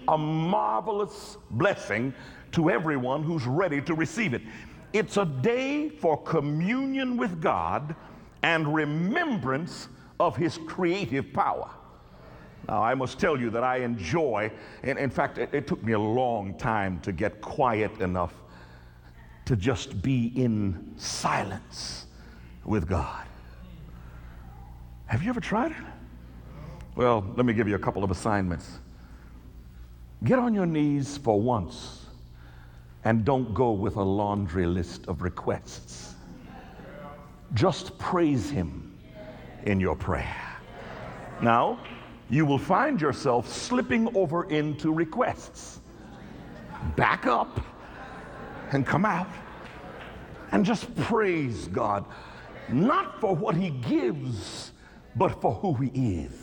a marvelous blessing to everyone who's ready to receive it. It's a day for communion with God and remembrance of his creative power. Now, I must tell you that I enjoy, and in fact, it took me a long time to get quiet enough to just be in silence with God. Have you ever tried it? Well, let me give you a couple of assignments. Get on your knees for once and don't go with a laundry list of requests. Just praise him in your prayer. Now, you will find yourself slipping over into requests. Back up and come out and just praise God, not for what he gives, but for who he is.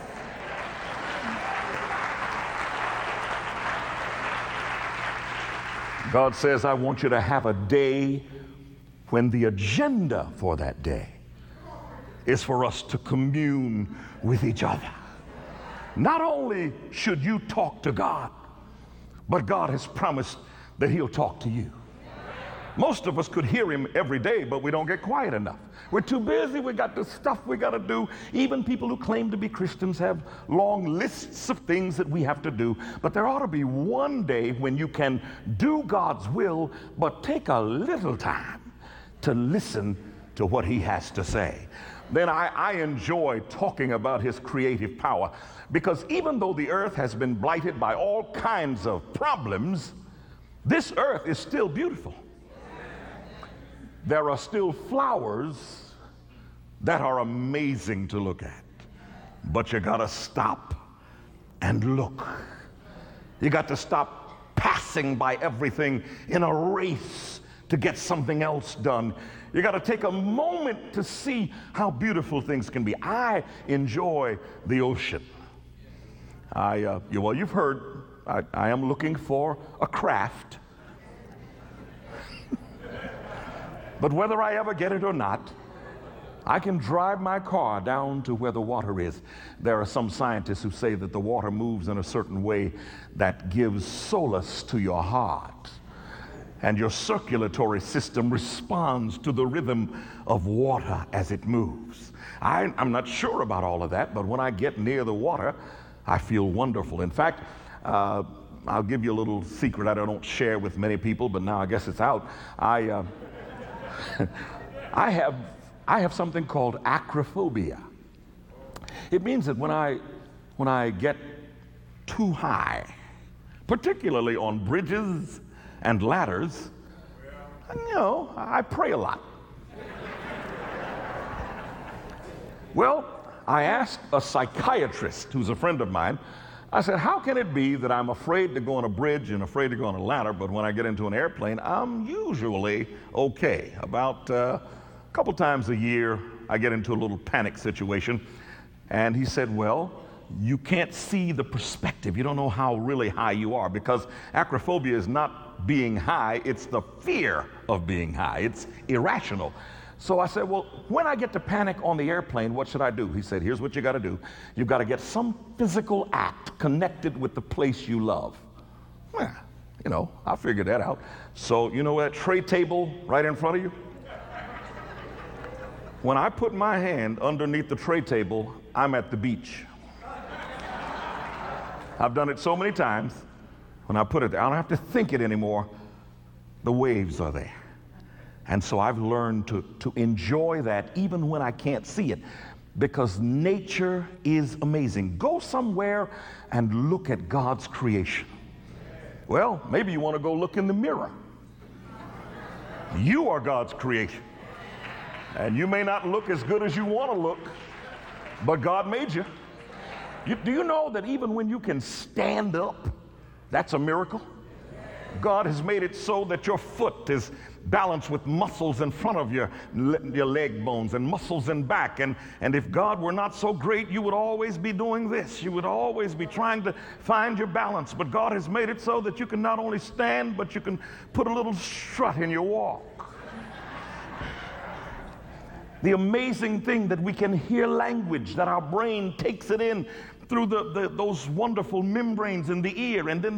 God says, I want you to have a day when the agenda for that day is for us to commune with each other. Not only should you talk to God, but God has promised that he'll talk to you. Most of us could hear him every day, but we don't get quiet enough. We're too busy. We got the stuff we got to do. Even people who claim to be Christians have long lists of things that we have to do. But there ought to be one day when you can do God's will, but take a little time to listen to what he has to say. Then I enjoy talking about his creative power, because even though the earth has been blighted by all kinds of problems, this earth is still beautiful. There are still flowers that are amazing to look at, but you gotta stop and look. You got to stop passing by everything in a race to get something else done. You got to take a moment to see how beautiful things can be. I enjoy the ocean. Well, you've heard, I am looking for a craft. But whether I ever get it or not, I can drive my car down to where the water is. There are some scientists who say that the water moves in a certain way that gives solace to your heart. And your circulatory system responds to the rhythm of water as it moves. I'm not sure about all of that, but when I get near the water, I feel wonderful. In fact, I'll give you a little secret I don't share with many people, but now I guess it's out. I have something called acrophobia. It means that when I get too high, particularly on bridges and ladders, I pray a lot. Well, I asked a psychiatrist who's a friend of mine, I said, how can it be that I'm afraid to go on a bridge and afraid to go on a ladder, but when I get into an airplane, I'm usually okay? About a couple times a year, I get into a little panic situation. And he said, well, you can't see the perspective. You don't know how really high you are, because acrophobia is not being high, it's the fear of being high. It's irrational. So I said, well, when I get to panic on the airplane, what should I do? He said, here's what you got to do. You've got to get some physical act connected with the place you love. Well, I figured that out. So you know that tray table right in front of you? When I put my hand underneath the tray table, I'm at the beach. I've done it so many times. When I put it there, I don't have to think it anymore. The waves are there. And so I've learned to enjoy that even when I can't see it, because nature is amazing. Go somewhere and look at God's creation. Well, maybe you want to go look in the mirror. You are God's creation. And you may not look as good as you want to look, but God made you. Do you know that even when you can stand up, that's a miracle? God has made it so that your foot is balanced with muscles in front of your leg bones and muscles in back. And if God were not so great, you would always be doing this. You would always be trying to find your balance. But God has made it so that you can not only stand, but you can put a little strut in your walk. The amazing thing that we can hear language, that our brain takes it in through those wonderful membranes in the ear, and then